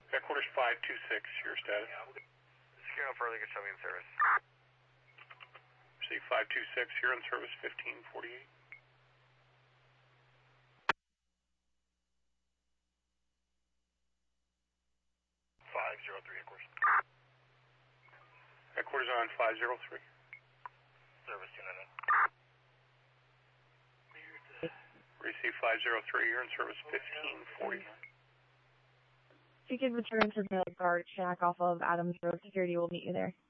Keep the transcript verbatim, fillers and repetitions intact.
Headquarters five two six, your status. Secure no further, get somebody in service. See five two six, here in service fifteen forty-eight. five zero three, headquarters. Headquarters on five zero three. Service two nine nine. Receive five zero three, here in service fifteen forty-nine. If you could return to the guard shack off of Adams Road, security will meet you there.